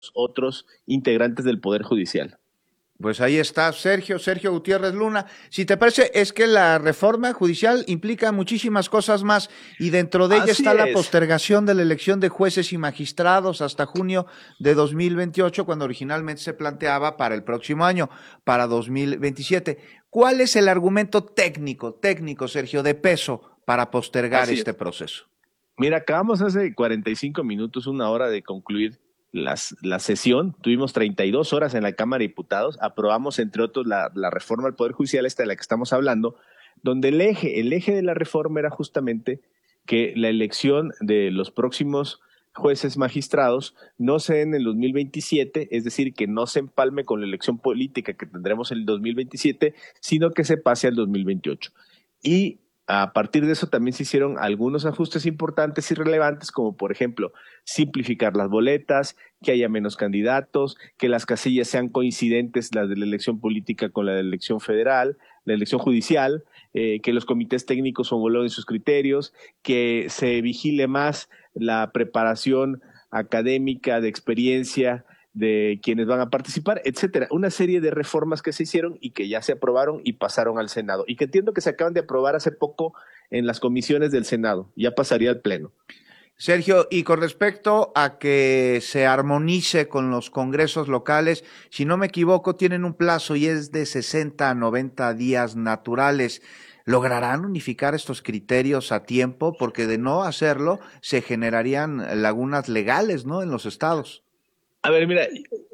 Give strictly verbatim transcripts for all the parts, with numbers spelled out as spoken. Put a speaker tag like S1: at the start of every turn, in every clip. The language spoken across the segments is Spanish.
S1: otros integrantes del Poder Judicial.
S2: Pues ahí está Sergio, Sergio Gutiérrez Luna. Si te parece, es que la reforma judicial implica muchísimas cosas más y dentro de ella
S1: Así
S2: está
S1: es.
S2: la postergación de la elección de jueces y magistrados hasta junio de dos mil veintiocho, cuando originalmente se planteaba para el próximo año, para dos mil veintisiete. ¿Cuál es el argumento técnico, técnico, Sergio, de peso para postergar
S1: Así
S2: este
S1: es.
S2: proceso?
S1: Mira, acabamos hace cuarenta y cinco minutos, una hora de concluir Las, la sesión. Tuvimos treinta y dos horas en la Cámara de Diputados, aprobamos entre otros la, la reforma al Poder Judicial, esta de la que estamos hablando, donde el eje, el eje de la reforma era justamente que la elección de los próximos jueces magistrados no se den en el dos mil veintisiete, es decir, que no se empalme con la elección política que tendremos en el dos mil veintisiete, sino que se pase al dos mil veintiocho. Y a partir de eso también se hicieron algunos ajustes importantes y relevantes, como por ejemplo simplificar las boletas, que haya menos candidatos, que las casillas sean coincidentes, las de la elección política con la de la elección federal, la elección judicial, eh, que los comités técnicos homologuen sus criterios, que se vigile más la preparación académica, de experiencia de quienes van a participar, etcétera. Una serie de reformas que se hicieron y que ya se aprobaron y pasaron al Senado, y que entiendo que se acaban de aprobar hace poco en las comisiones del Senado, ya pasaría al Pleno.
S2: Sergio, y con respecto a que se armonice con los congresos locales, si no me equivoco, tienen un plazo y es de sesenta a noventa días naturales. ¿Lograrán unificar estos criterios a tiempo? Porque de no hacerlo, se generarían lagunas legales, ¿no?, en los estados.
S1: A ver, mira,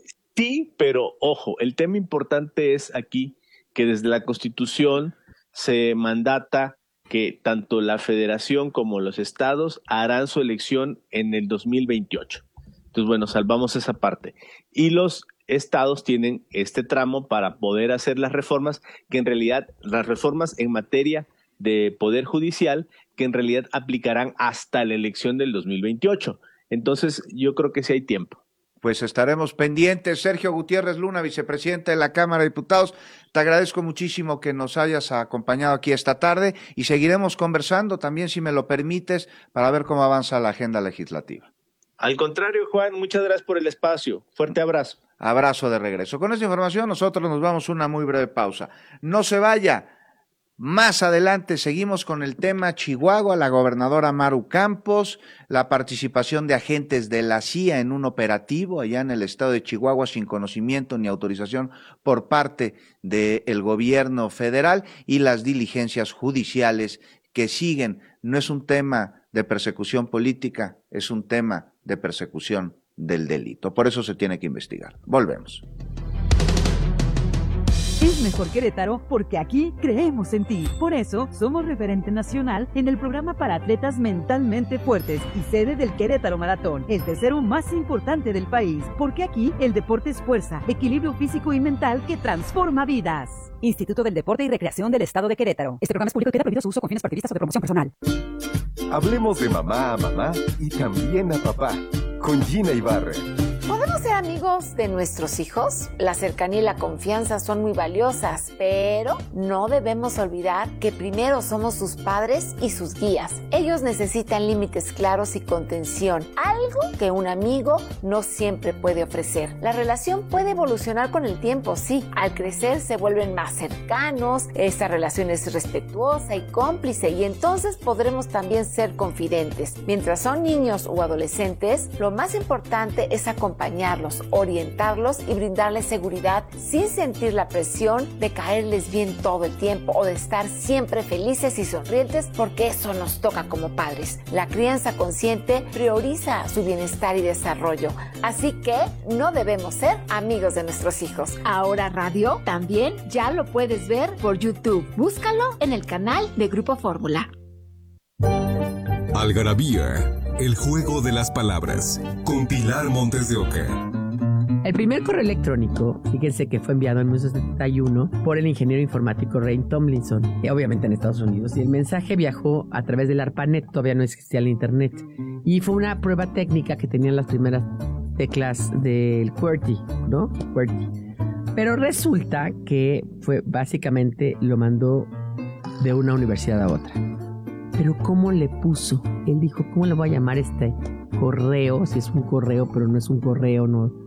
S1: sí, pero ojo, el tema importante es aquí que desde la Constitución se mandata que tanto la Federación como los estados harán su elección en el dos mil veintiocho. Entonces, bueno, salvamos esa parte. Y los estados tienen este tramo para poder hacer las reformas, que en realidad, las reformas en materia de Poder Judicial, que en realidad aplicarán hasta la elección del dos mil veintiocho. Entonces, yo creo que sí hay tiempo.
S2: Pues estaremos pendientes. Sergio Gutiérrez Luna, vicepresidente de la Cámara de Diputados, te agradezco muchísimo que nos hayas acompañado aquí esta tarde y seguiremos conversando también, si me lo permites, para ver cómo avanza la agenda legislativa.
S1: Al contrario, Juan, muchas gracias por el espacio. Fuerte abrazo.
S2: Abrazo de regreso. Con esta información nosotros nos vamos a una muy breve pausa. No se vaya. Más adelante seguimos con el tema Chihuahua, la gobernadora Maru Campos, la participación de agentes de la C I A en un operativo allá en el estado de Chihuahua sin conocimiento ni autorización por parte del gobierno federal y las diligencias judiciales que siguen. No es un tema de persecución política, es un tema de persecución del delito. Por eso se tiene que investigar. Volvemos.
S3: Es mejor Querétaro porque aquí creemos en ti. Por eso somos referente nacional en el programa para atletas mentalmente fuertes y sede del Querétaro Maratón, el tercero más importante del país, porque aquí el deporte es fuerza, equilibrio físico y mental que transforma vidas. Instituto del Deporte y Recreación del Estado de Querétaro. Este programa es público y queda prohibido su uso con fines partidistas o de promoción personal.
S4: Hablemos de mamá a mamá y también a papá, con Gina Ibarra.
S5: ¿Podemos ser amigos de nuestros hijos? La cercanía y la confianza son muy valiosas, pero no debemos olvidar que primero somos sus padres y sus guías. Ellos necesitan límites claros y contención, algo que un amigo no siempre puede ofrecer. La relación puede evolucionar con el tiempo, sí. Al crecer se vuelven más cercanos, esta relación es respetuosa y cómplice, y entonces podremos también ser confidentes. Mientras son niños o adolescentes, lo más importante es acompañarlos, acompañarlos, orientarlos y brindarles seguridad sin sentir la presión de caerles bien todo el tiempo o de estar siempre felices y sonrientes, porque eso nos toca como padres. La crianza consciente prioriza su bienestar y desarrollo, así que no debemos ser amigos de nuestros hijos. Ahora Radio también ya lo puedes ver por YouTube. Búscalo en el canal de Grupo Fórmula.
S6: Algarabía, el juego de las palabras, con Pilar Montes de Oca.
S7: El primer correo electrónico, fíjense que fue enviado en mil novecientos setenta y uno por el ingeniero informático Ray Tomlinson, y obviamente en Estados Unidos, y el mensaje viajó a través del ARPANET, todavía no existía el internet, y fue una prueba técnica que tenían las primeras teclas del QWERTY, ¿no? QWERTY. Pero resulta que fue básicamente lo mandó de una universidad a otra. Pero ¿cómo le puso? Él dijo, ¿cómo le voy a llamar este correo? Si es un correo, pero no es un correo, no.